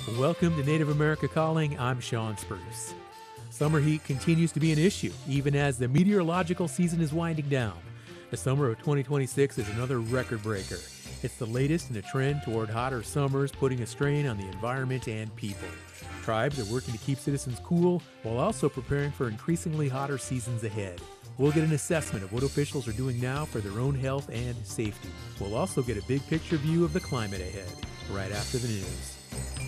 Welcome to Native America Calling. I'm Sean Spruce. Summer heat continues to be an issue, even as the meteorological season is winding down. The summer of 2026 is another record breaker. It's the latest in a trend toward hotter summers, putting a strain on the environment and people. Tribes are working to keep citizens cool while also preparing for increasingly hotter seasons ahead. We'll get an assessment of what officials are doing now for their own health and safety. We'll also get a big picture view of the climate ahead, right after the news.